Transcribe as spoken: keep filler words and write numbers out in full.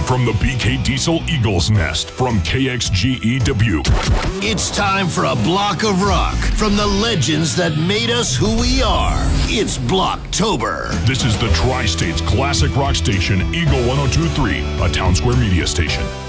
from the B K Diesel Eagles Nest from K X G E Dubuque. It's time for a block of rock from the legends that made us who we are. It's Blocktober. This is the Tri-State's classic rock station, Eagle one oh two point three, a Town Square media station.